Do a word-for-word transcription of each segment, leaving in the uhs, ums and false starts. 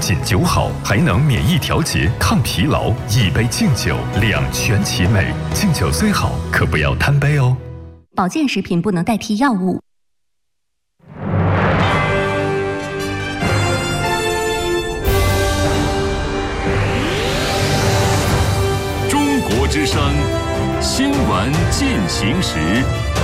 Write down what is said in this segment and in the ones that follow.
仅酒好，还能免疫调节、抗疲劳。一杯敬酒，两全其美。敬酒虽好，可不要贪杯哦。 保健食品不能代替药物。 中国之声新闻进行时。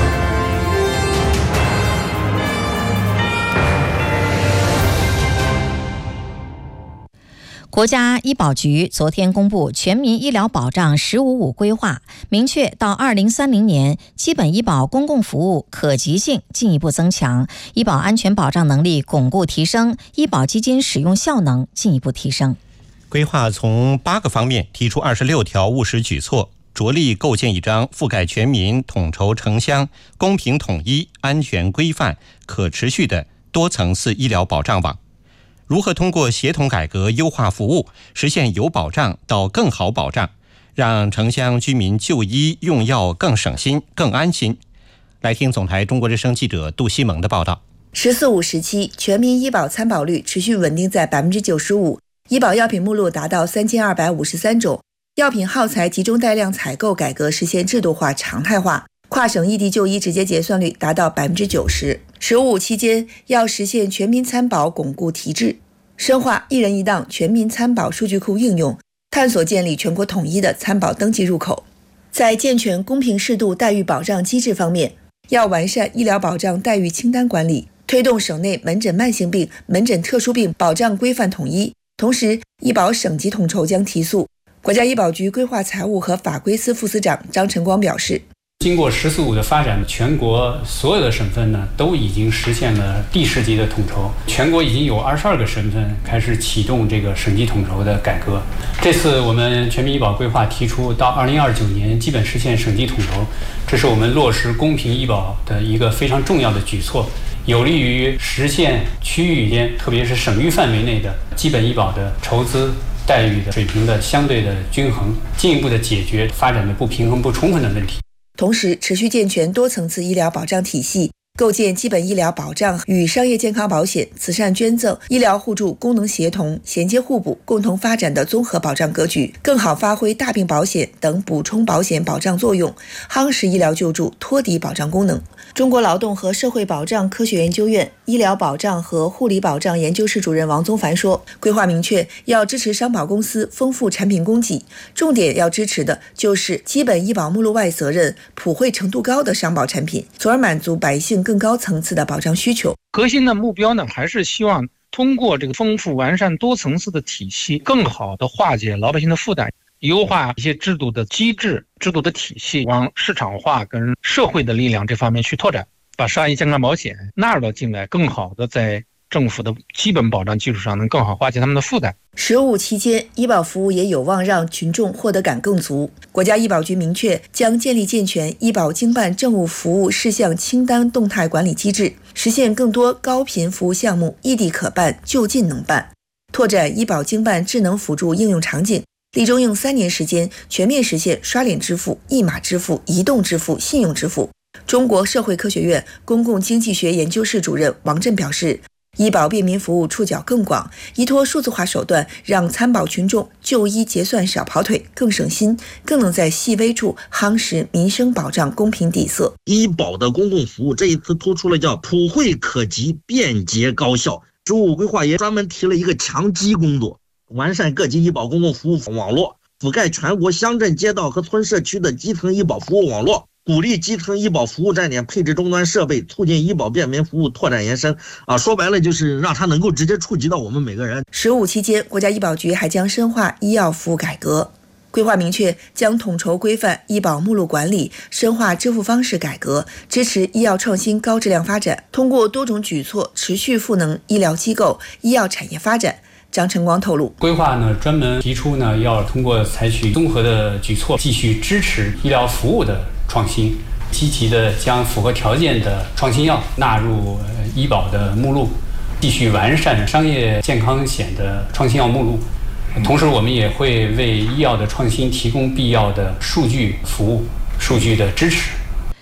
国家医保局昨天公布全民医疗保障“十五五”规划，明确到二零三零年，基本医保公共服务可及性进一步增强，医保安全保障能力巩固提升，医保基金使用效能进一步提升。 规划从八个方面提出二十六条务实举措，着力构建一张覆盖全民、统筹城乡、公平统一、安全规范、可持续的多层次医疗保障网。如何通过协同改革优化服务，实现由保障到更好保障，让城乡居民就医用药更省心、更安心？来听总台中国之声记者杜西蒙的报道。 十四五时期，全民医保参保率持续稳定在百分之九十五，医保药品目录达到三千二百五十三种，药品耗材集中带量采购改革实现制度化、常态化，跨省异地就医直接结算率达到百分之九十。十五期间，要实现全民参保巩固提质，深化一人一档全民参保数据库应用，探索建立全国统一的参保登记入口。在健全公平适度待遇保障机制方面，要完善医疗保障待遇清单管理，推动省内门诊慢性病、门诊特殊病保障规范统一。同时，医保省级统筹将提速。国家医保局规划财务和法规司副司长张晨光表示， 经过“十四五”的发展，全国所有的省份呢都已经实现了地市级的统筹，全国已经有二十二个省份开始启动这个省级统筹的改革。这次我们全民医保规划提出，到二零二九年基本实现省级统筹，这是我们落实公平医保的一个非常重要的举措，有利于实现区域间，特别是省域范围内的基本医保的筹资待遇的水平的相对的均衡，进一步的解决发展的不平衡不充分的问题。 同时，持续健全多层次医疗保障体系，构建基本医疗保障与商业健康保险、慈善捐赠、医疗互助功能协同、衔接互补、共同发展的综合保障格局，更好发挥大病保险等补充保险保障作用，夯实医疗救助托底保障功能。中国劳动和社会保障科学研究院医疗保障和护理保障研究室主任王宗凡说，规划明确要支持商保公司丰富产品供给，重点要支持的就是基本医保目录外责任普惠程度高的商保产品，从而满足百姓更高层次的保障需求。 核心的目标呢，还是希望通过这个丰富完善多层次的体系，更好的化解老百姓的负担，优化一些制度的机制、制度的体系，往市场化跟社会的力量这方面去拓展，把商业健康保险纳入到进来，更好的在政府的基本保障基础上能更好化解他们的负担。 十五期间，医保服务也有望让群众获得感更足。国家医保局明确，将建立健全医保经办政务服务事项清单动态管理机制，实现更多高频服务项目异地可办、就近能办，拓展医保经办智能辅助应用场景。力争用三年时间全面实现刷脸支付、一码支付、移动支付、信用支付。中国社会科学院公共经济学研究室主任王震表示，医保便民服务触角更广，依托数字化手段，让参保群众就医结算少跑腿，更省心，更能在细微处夯实民生保障公平底色。 医保的公共服务这一次突出了叫普惠可及、便捷高效。十五规划也专门提了一个强基工作，完善各级医保公共服务网络，覆盖全国乡镇街道和村社区的基层医保服务网络，鼓励基层医保服务站点配置终端设备，促进医保便民服务拓展延伸。啊，说白了就是让它能够直接触及到我们每个人。 十五期间，国家医保局还将深化医药服务改革。规划明确，将统筹规范医保目录管理，深化支付方式改革，支持医药创新高质量发展，通过多种举措持续赋能医疗机构、医药产业发展。张晨光透露， 规划呢专门提出呢，要通过采取综合的举措，继续支持医疗服务的创新，积极的将符合条件的创新药纳入医保的目录，继续完善商业健康险的创新药目录。同时，我们也会为医药的创新提供必要的数据服务、数据的支持。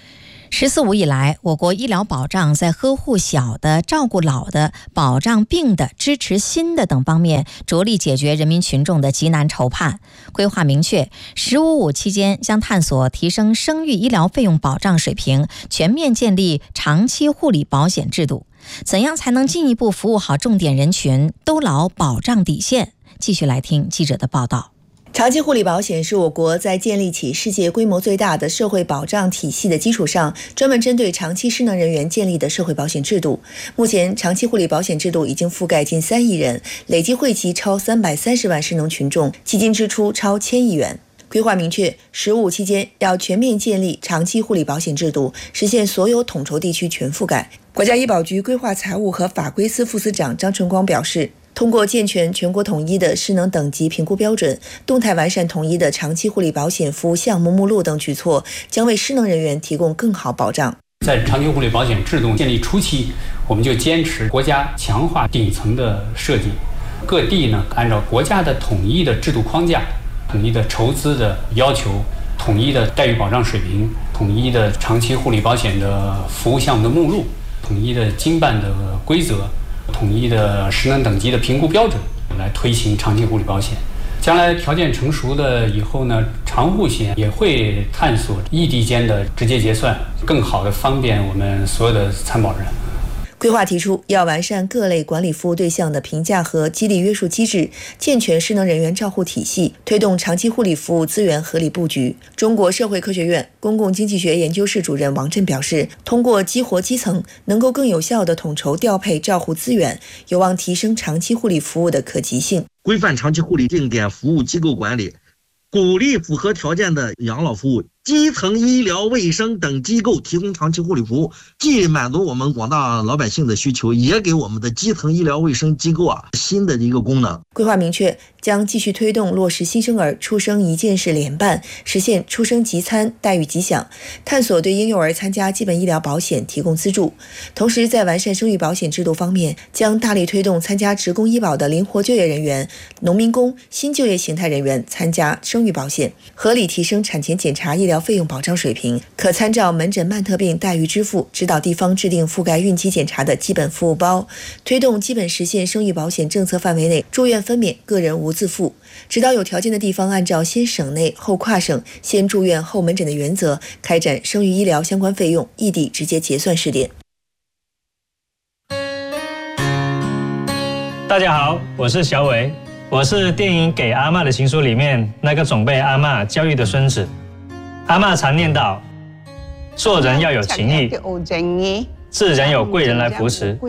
十四五以来，我国医疗保障在呵护小的、照顾老的、保障病的、支持新的等方面，着力解决人民群众的急难愁盼。规划明确，十五五期间将探索提升生育医疗费用保障水平，全面建立长期护理保险制度。怎样才能进一步服务好重点人群，都牢保障底线？继续来听记者的报道。 长期护理保险是我国在建立起世界规模最大的社会保障体系的基础上，专门针对长期失能人员建立的社会保险制度。目前，长期护理保险制度已经覆盖近三亿人，累计惠及超三百三十万失能群众，基金支出超千亿元。规划明确，十五期间要全面建立长期护理保险制度，实现所有统筹地区全覆盖。国家医保局规划财务和法规司副司长张春光表示，通过健全全国统一的失能等级评估标准，动态完善统一的长期护理保险服务项目目录等举措，将为失能人员提供更好保障。 在长期护理保险制度建立初期，我们就坚持国家强化顶层的设计，各地呢按照国家的统一的制度框架、统一的筹资的要求、统一的待遇保障水平、统一的长期护理保险的服务项目的目录、统一的经办的规则、统一的失能等级的评估标准，来推行长期护理保险。将来条件成熟了以后呢，长护险也会探索异地间的直接结算，更好的方便我们所有的参保人。 规划提出，要完善各类管理服务对象的评价和激励约束机制，健全失能人员照护体系，推动长期护理服务资源合理布局。中国社会科学院公共经济学研究室主任王震表示，通过激活基层，能够更有效地统筹调配照护资源，有望提升长期护理服务的可及性。 规范长期护理定点服务机构管理，鼓励符合条件的养老服务基层医疗卫生等机构提供长期护理服务，既满足我们广大老百姓的需求，也给我们的基层医疗卫生机构啊新的一个功能。 规划明确，将继续推动落实新生儿出生一件事联办，实现出生即参、待遇即享，探索对婴幼儿参加基本医疗保险提供资助。同时，在完善生育保险制度方面，将大力推动参加职工医保的灵活就业人员、农民工、新就业形态人员参加生育保险，合理提升产前检查医疗费用保障水平。可参照门诊慢特病待遇支付，指导地方制定覆盖孕期检查的基本服务包，推动基本实现生育保险政策范围内住院分娩个人无自付，指导有条件的地方按照先省内后跨省、先住院后门诊的原则，开展生育医疗相关费用异地直接结算试点。 大家好，我是小伟，我是电影《给阿嬷的情书》里面那个总被阿嬷教育的孙子。阿嬷常念叨，做人要有情义，自然有贵人来扶持。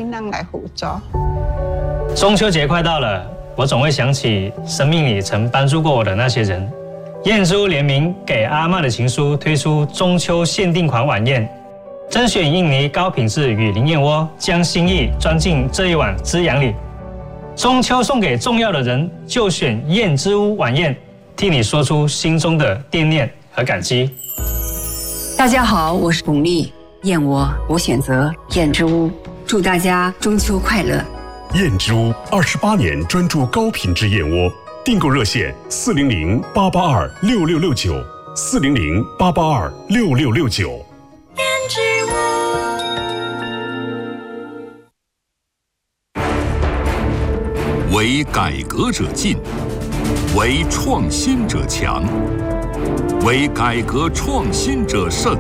中秋节快到了，我总会想起生命里曾帮助过我的那些人。燕之屋联名《给阿嬷的情书》推出中秋限定款晚宴，甄选印尼高品质雨林燕窝，将心意装进这一碗滋养里。中秋送给重要的人，就选燕之屋晚宴，替你说出心中的惦念和感激。 大家好，我是巩俐，燕窝我选择燕之屋，祝大家中秋快乐。 燕之屋二十八年专注高品质燕窝，订购热线四零零八八二六六六九四零零八八二六六六九。 燕之屋。 为改革者进，为创新者强，为改革创新者胜。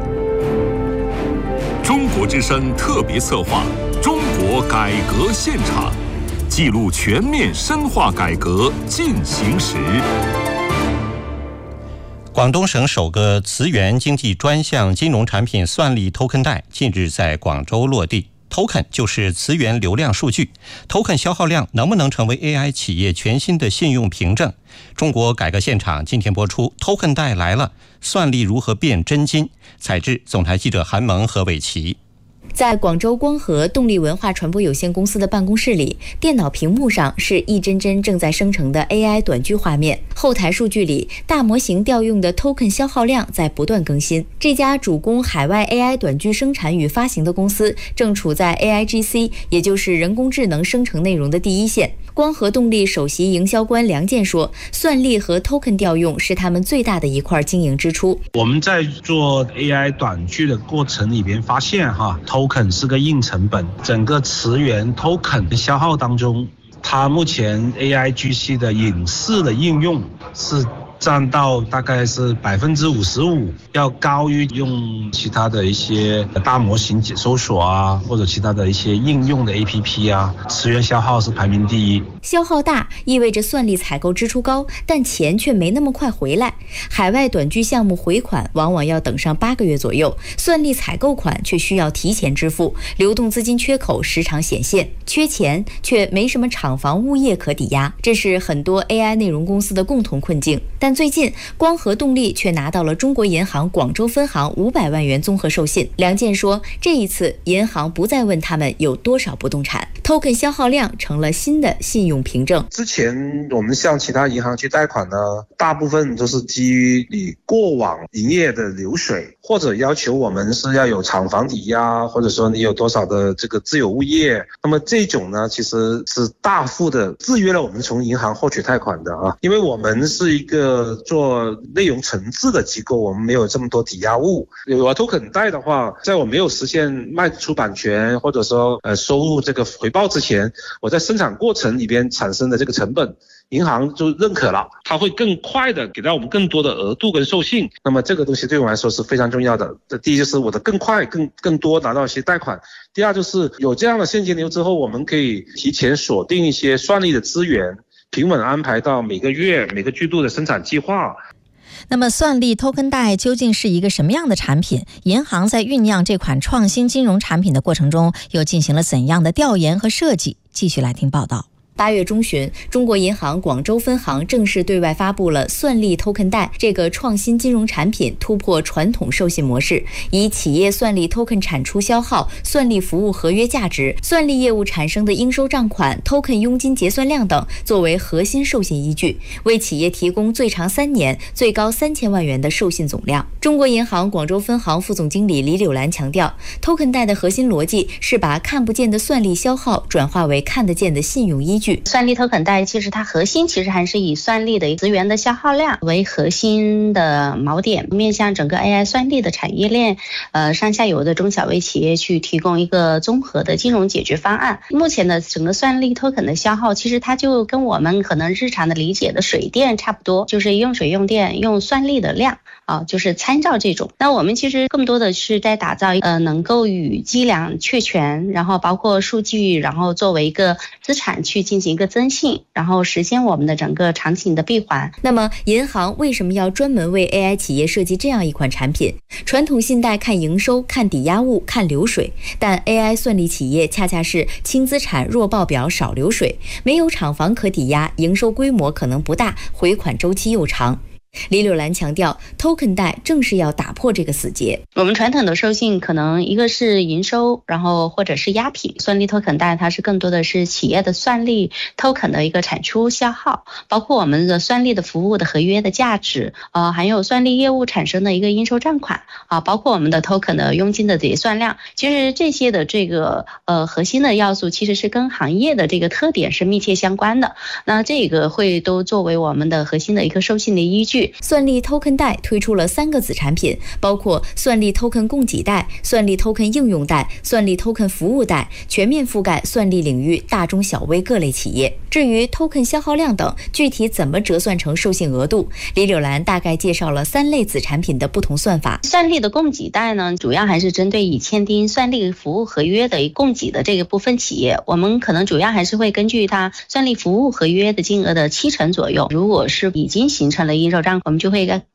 中国之声特别策划《中国改革现场》，记录全面深化改革进行时。 广东省首个磁源经济专项金融产品算力 Token 贷近日在广州落地。Token 就是磁源流量数据 ，Token 消耗量能不能成为 A I 企业全新的信用凭证？中国改革现场今天播出 ，Token 贷来了，算力如何变真金？采制总台记者韩萌和伟奇。 在广州光合动力文化传播有限公司的办公室里，电脑屏幕上是一帧帧正在生成的 A I 短剧画面，后台数据里大模型调用的 token 消耗量在不断更新。这家主攻海外 A I 短剧生产与发行的公司正处在 A I G C， 也就是人工智能生成内容的第一线。光合动力首席营销官梁健说，算力和 token 调用是他们最大的一块经营支出。 我们在做 A I 短剧的过程里边发现哈 ，token 是个硬成本，整个词源 token 的消耗当中，它目前 A I G C 的影视的应用是占到大概是百分之五十五，要高于用其他的一些大模型搜索啊，或者其他的一些应用的 A P P 啊，词源消耗是排名第一。 消耗大意味着算力采购支出高，但钱却没那么快回来。海外短剧项目回款往往要等上八个月左右，算力采购款却需要提前支付，流动资金缺口时常显现。缺钱却没什么厂房物业可抵押，这是很多 A I 内容公司的共同困境。但最近光合动力却拿到了中国银行广州分行五百万元综合授信。梁健说，这一次银行不再问他们有多少不动产， token 消耗量成了新的信用凭证。 之前我们向其他银行去贷款呢，大部分都是基于你过往营业的流水，或者要求我们是要有厂房抵押，或者说你有多少的这个自有物业。那么这种呢，其实是大幅的制约了我们从银行获取贷款的啊，因为我们是一个做内容承制的机构，我们没有这么多抵押物。有了 token 贷的话，在我没有实现卖出版权或者说呃收入这个回报之前，我在生产过程里边产生的这个成本，银行就认可了，它会更快的给到我们更多的额度跟授信。那么这个东西对我来说是非常重要的。这第一就是我的更快更更多拿到一些贷款，第二就是有这样的现金流之后，我们可以提前锁定一些算力的资源，平稳安排到每个月每个季度的生产计划。 那么算力 token 贷究竟是一个什么样的产品？银行在酝酿这款创新金融产品的过程中，又进行了怎样的调研和设计？继续来听报道。 八月中旬，中国银行广州分行正式对外发布了算力 token 贷这个创新金融产品，突破传统授信模式，以企业算力 token 产出消耗、算力服务合约价值、算力业务产生的应收账款、token 佣金结算量等作为核心授信依据，为企业提供最长三年、最高三千万元的授信总量。中国银行广州分行副总经理李柳兰强调， token 贷的核心逻辑是把看不见的算力消耗转化为看得见的信用依据。 算力 token 贷其实它核心其实还是以算力的资源的消耗量为核心的锚点，面向整个 A I 算力的产业链，呃上下游的中小微企业去提供一个综合的金融解决方案。目前的整个算力 token 的消耗，其实它就跟我们可能日常的理解的水电差不多，就是用水用电用算力的量啊，就是参照这种。那我们其实更多的是在打造呃能够与计量确权，然后包括数据，然后作为一个资产去进行一个增信，然后实现我们的整个场景的闭环。 那么银行为什么要专门为 A I 企业设计这样一款产品？传统信贷看营收、看抵押物、看流水，但 A I 算力企业恰恰是轻资产、弱报表、少流水，没有厂房可抵押，营收规模可能不大，回款周期又长。李柳兰强调 token 贷正是要打破这个死结。 我们传统的授信可能一个是营收，然后或者是押品，算力 token 贷它是更多的是企业的算力 token 的一个产出消耗，包括我们的算力的服务的合约的价值，呃，还有算力业务产生的一个应收账款啊，包括我们的 token 的佣金的结算量。其实这些的这个呃核心的要素其实是跟行业的这个特点是密切相关的，那这个会都作为我们的核心的一个授信的依据。 算力 token 贷推出了三个子产品，包括算力 token 供给贷、算力 token 应用贷、算力 token 服务贷，全面覆盖算力领域大中小微各类企业。至于 token 消耗量等具体怎么折算成授信额度，李柳兰大概介绍了三类子产品的不同算法。 算力的供给贷呢，主要还是针对已签订算力服务合约的供给的这个部分企业，我们可能主要还是会根据它算力服务合约的金额的七成左右，如果是已经形成了应收账，我们就会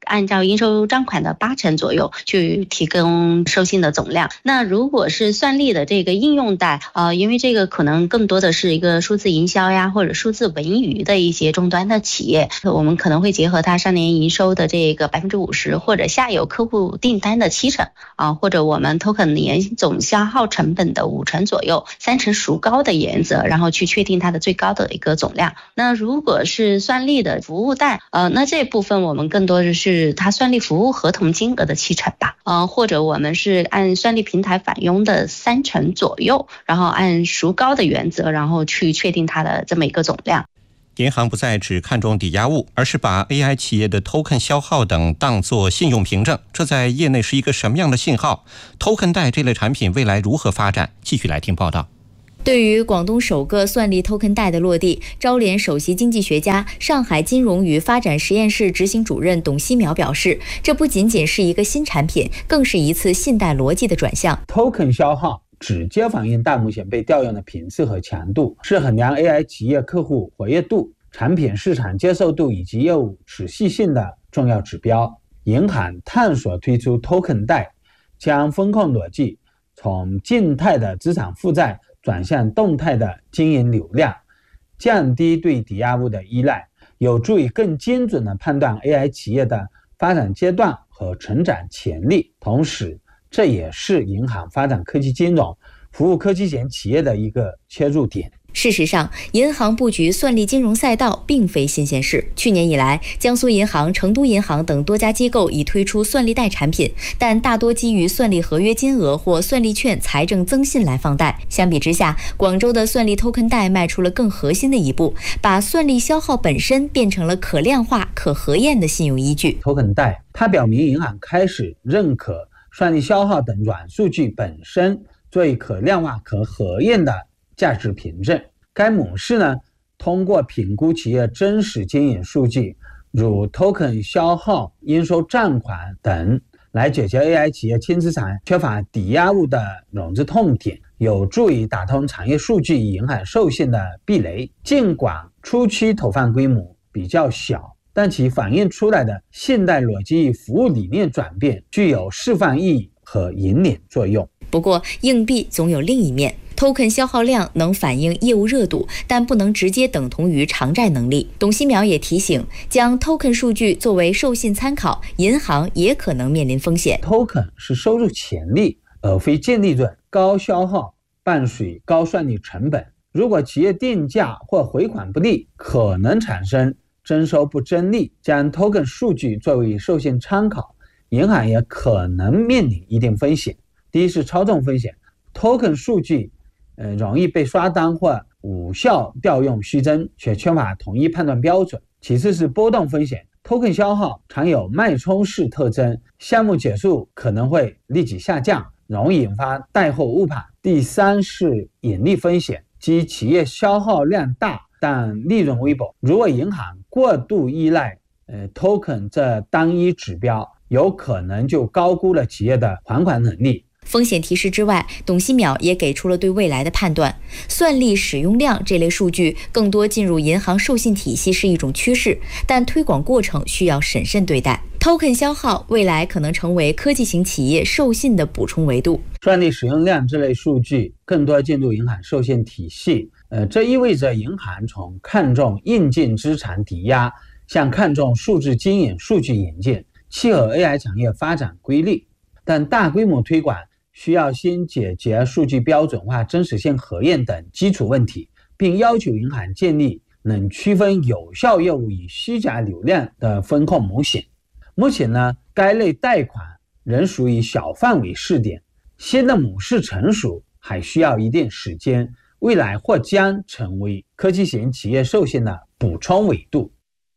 按照应收账款的八成左右去提供授信的总量。那如果是算力的这个应用贷，呃，因为这个可能更多的是一个数字营销呀，或者数字文娱的一些终端的企业，我们可能会结合它上年营收的这个百分之五十，或者下游客户订单的七成啊，或者我们 token 年总消耗成本的五成左右，三成孰高的原则，然后去确定它的最高的一个总量。那如果是算力的服务贷，呃，那这部分我们更多的是它算力服务合同金额的七成吧，呃，或者我们是按算力平台返佣的三成左右，然后按孰高的原则，然后去确定它的这么一个总量。 银行不再只看重抵押物，而是把 A I 企业的 token 消耗等当作信用凭证，这在业内是一个什么样的信号？ token 贷这类产品未来如何发展？继续来听报道。 对于广东首个算力 token 贷的落地，招联首席经济学家、上海金融与发展实验室执行主任董希淼表示，这不仅仅是一个新产品，更是一次信贷逻辑的转向。 token 消耗直接反映大目前被调用的频次和强度，是衡量 A I 企业客户活跃度、产品市场接受度以及业务持续性的重要指标。银行探索推出 token 贷，将风控逻辑从静态的资产负债转向动态的经营流量，降低对抵押物的依赖，有助于更精准地判断 A I 企业的发展阶段和成长潜力。同时，这也是银行发展科技金融、服务科技型企业的一个切入点。 事实上，银行布局算力金融赛道并非新鲜事。去年以来，江苏银行、成都银行等多家机构已推出算力贷产品，但大多基于算力合约金额或算力券财政增信来放贷。相比之下，广州的算力 token 贷迈出了更核心的一步，把算力消耗本身变成了可量化、可核验的信用依据。 token 贷它表明银行开始认可算力消耗等软数据本身作为可量化、可核验的价值凭证。该模式呢，通过评估企业真实经营数据，如 token 消耗、应收账款等，来解决 A I 企业轻资产缺乏抵押物的融资痛点，有助于打通产业数据与银行授信的壁垒。尽管初期投放规模比较小，但其反映出来的信贷逻辑与服务理念转变具有示范意义和引领作用。 不过，硬币总有另一面。token 消耗量能反映业务热度，但不能直接等同于偿债能力。董希淼也提醒，将 token 数据作为授信参考，银行也可能面临风险。 token 是收入潜力，而非净利润。高消耗伴随高算力成本，如果企业定价或回款不利，可能产生征收不争利。将 token 数据作为授信参考，银行也可能面临一定风险。第一是操纵风险， token 数据呃，容易被刷单或无效调用虚增，却缺乏统一判断标准。其次是波动风险， token 消耗常有脉冲式特征，项目结束可能会立即下降，容易引发贷后误判。第三是盈利风险，即企业消耗量大但利润微薄。如果银行过度依赖呃 token 这单一指标，有可能就高估了企业的还款能力。 风险提示之外，董希淼也给出了对未来的判断。算力使用量这类数据更多进入银行授信体系是一种趋势，但推广过程需要审慎对待。token 消耗未来可能成为科技型企业授信的补充维度。 算力使用量这类数据更多进入银行授信体系，呃，这意味着银行从看重硬件资产抵押向看重数字经营数据引进，契合 A I 产业发展规律。但大规模推广需要先解决数据标准化、真实性核验等基础问题，并要求银行建立能区分有效业务与虚假流量的风控模型。目前呢，该类贷款仍属于小范围试点，新的模式成熟还需要一定时间，未来或将成为科技型企业授信的补充维度。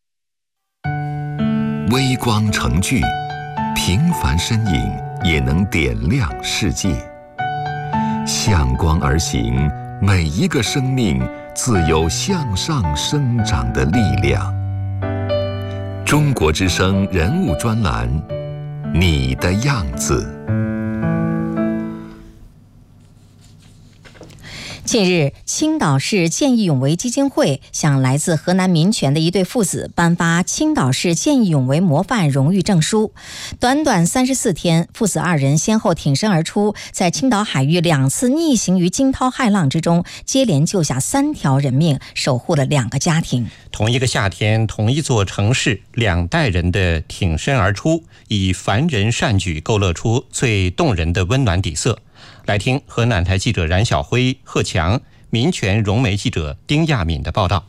微光成炬，平凡身影也能点亮世界。向光而行，每一个生命自有向上生长的力量。中国之声人物专栏，你的样子。 近日，青岛市见义勇为基金会向来自河南民权的一对父子颁发青岛市见义勇为模范荣誉证书。短短三十四天，父子二人先后挺身而出，在青岛海域两次逆行于惊涛骇浪之中，接连救下三条人命，守护了两个家庭。 同一个夏天，同一座城市，两代人的挺身而出，以凡人善举勾勒出最动人的温暖底色。来听河南台记者冉晓辉、贺强、民权融媒记者丁亚敏的报道。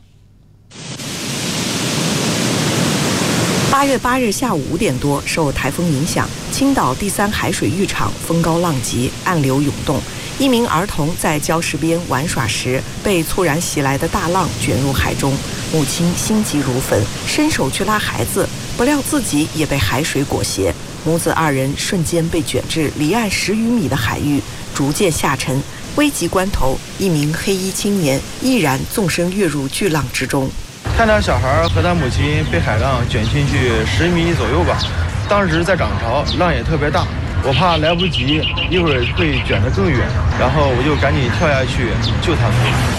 八月八日下午五点多，受台风影响，青岛第三海水浴场风高浪急，暗流涌动。一名儿童在礁石边玩耍时，被猝然袭来的大浪卷入海中，母亲心急如焚，伸手去拉孩子，不料自己也被海水裹挟，母子二人瞬间被卷至离岸十余米的海域，逐渐下沉。危急关头，一名黑衣青年毅然纵身跃入巨浪之中。 看到小孩和他母亲被海浪卷进去十米左右吧，当时在涨潮，浪也特别大，我怕来不及，一会儿会卷得更远，然后我就赶紧跳下去救他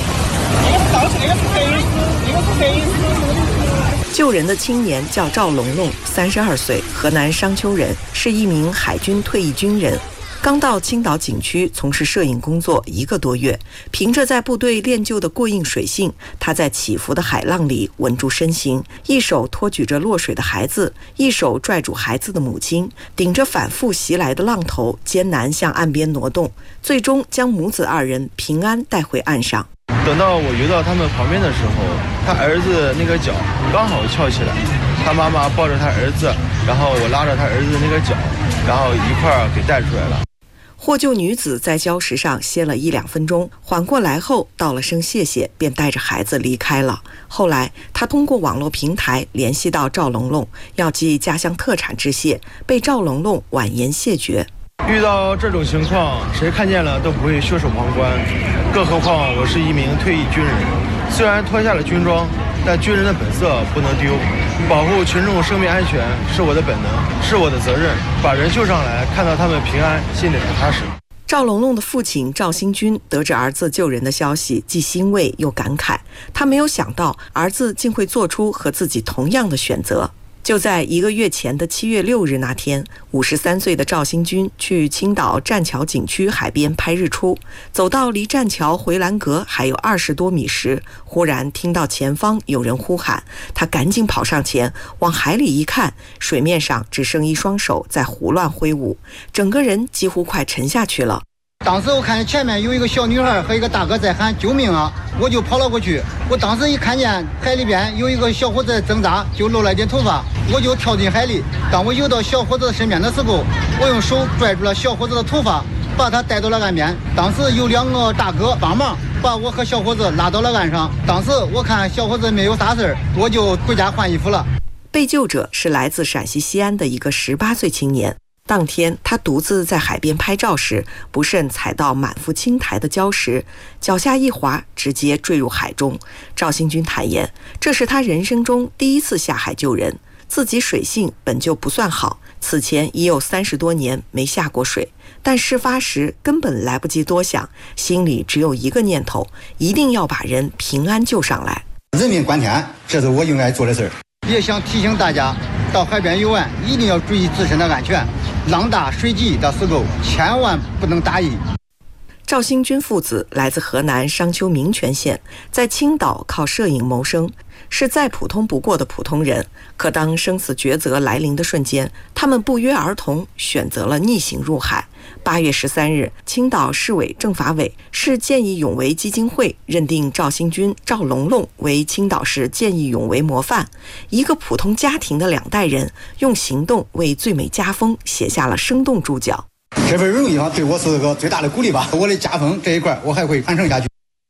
们。 救人的青年叫赵龙龙，三十二岁，河南商丘人，是一名海军退役军人。刚到青岛景区从事摄影工作一个多月，凭着在部队练就的过硬水性，他在起伏的海浪里稳住身形，一手托举着落水的孩子，一手拽住孩子的母亲，顶着反复袭来的浪头，艰难向岸边挪动，最终将母子二人平安带回岸上。 等到我游到他们旁边的时候，他儿子那个脚刚好翘起来，他妈妈抱着他儿子，然后我拉着他儿子那个脚，然后一块儿给带出来了。 获救女子在礁石上歇了一两分钟，缓过来后道了声谢谢，便带着孩子离开了。后来她通过网络平台联系到赵龙龙，要寄家乡特产致谢，被赵龙龙婉言谢绝。 遇到这种情况，谁看见了都不会袖手旁观，更何况我是一名退役军人，虽然脱下了军装，但军人的本色不能丢，保护群众生命安全是我的本能，是我的责任。把人救上来，看到他们平安，心里很踏实。 赵龙龙的父亲赵新军得知儿子救人的消息，既欣慰又感慨，他没有想到儿子竟会做出和自己同样的选择。就在一个月前的七月六日那天，五十三岁的赵新军去青岛栈桥景区海边拍日出，走到离栈桥回栏阁还有二十多米时，忽然听到前方有人呼喊，他赶紧跑上前，往海里一看，水面上只剩一双手在胡乱挥舞，整个人几乎快沉下去了。 当时我看见前面有一个小女孩和一个大哥在喊救命啊，我就跑了过去。我当时一看见海里边有一个小伙子在挣扎，就露了一点头发，我就跳进海里。当我游到小伙子的身边的时候，我用手拽住了小伙子的头发，把他带到了岸边。当时有两个大哥帮忙把我和小伙子拉到了岸上。当时我看小伙子没有啥事儿，我就回家换衣服了。 被救者是来自陕西西安的一个十八岁青年。当天他独自在海边拍照时，不慎踩到满腹青苔的礁石，脚下一滑，直接坠入海中。赵新军坦言，这是他人生中第一次下海救人，自己水性本就不算好，此前已有三十多年没下过水，但事发时根本来不及多想，心里只有一个念头，一定要把人平安救上来。 人命关天，这是我应该做的事儿。也想提醒大家，到海边游玩一定要注意自身的安全，浪大水急的时候千万不能大意。 赵新军父子来自河南商丘民权县，在青岛靠摄影谋生，是再普通不过的普通人。可当生死抉择来临的瞬间，他们不约而同选择了逆行入海。八月十三日，青岛市委政法委、市见义勇为基金会认定赵新军、赵龙龙为青岛市见义勇为模范。一个普通家庭的两代人，用行动为最美家风写下了生动注脚。 这份荣誉啊，对我是个最大的鼓励吧。我的家风这一块，我还会传承下去。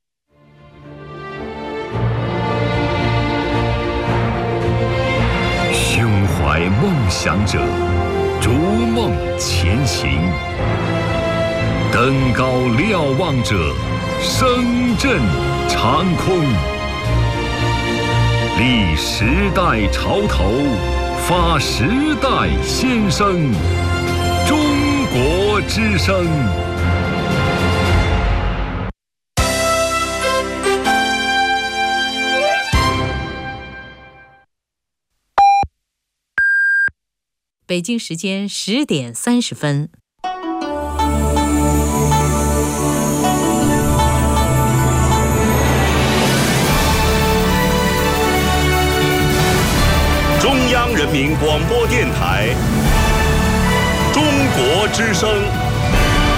胸怀梦想者，逐梦前行；登高瞭望者，声震长空。立时代潮头，发时代先声。中国之声。 北京时间十点三十分。 中央人民广播电台，中国之声。